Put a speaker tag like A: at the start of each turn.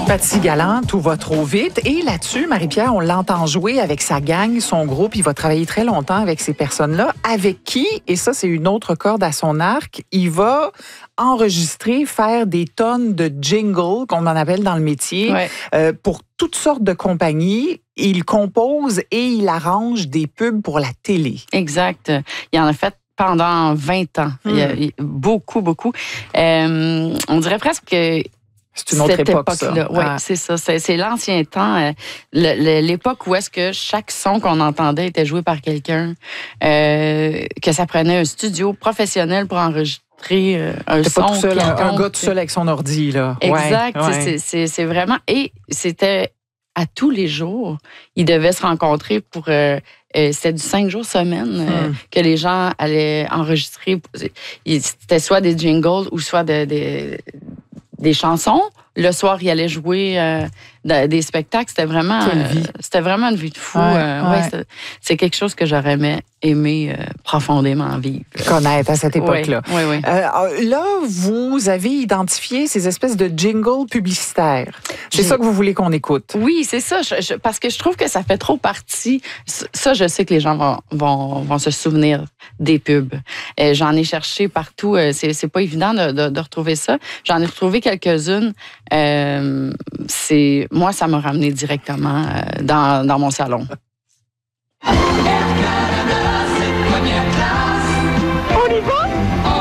A: Patsy Galland, tout va trop vite. Et là-dessus, Marie-Pierre, on l'entend jouer avec sa gang, son groupe. Il va travailler très longtemps avec ces personnes-là. Avec qui, et ça, c'est une autre corde à son arc, il va enregistrer, faire des tonnes de jingles, qu'on en appelle dans le métier, pour toutes sortes de compagnies. Il compose et il arrange des pubs pour la télé.
B: Exact. Il en a fait pendant 20 ans. Il y a beaucoup. On dirait presque que
A: c'est une autre époque, ça.
B: Oui, c'est ça. C'est l'ancien temps. L'époque où est-ce que chaque son qu'on entendait était joué par quelqu'un, que ça prenait un studio professionnel pour enregistrer un son.
A: Pas tout seul, un gars tout seul avec son ordi, là.
B: Exact. Ouais. C'est vraiment... Et c'était à tous les jours. Ils devaient se rencontrer pour... c'était du 5 jours semaine que les gens allaient enregistrer. C'était soit des jingles ou soit des chansons. Le soir, il allait jouer des spectacles. C'était vraiment une vie de fou. C'est quelque chose que j'aurais aimé profondément vivre.
A: Connaître à cette époque-là.
B: Oui.
A: Là, vous avez identifié ces espèces de jingles publicitaires. C'est ça que vous voulez qu'on écoute?
B: Oui, c'est ça. Parce que je trouve que ça fait trop partie. Ça, je sais que les gens vont se souvenir des pubs. J'en ai cherché partout. C'est pas évident de retrouver ça. J'en ai retrouvé quelques-unes. Moi, ça m'a ramené directement dans mon salon.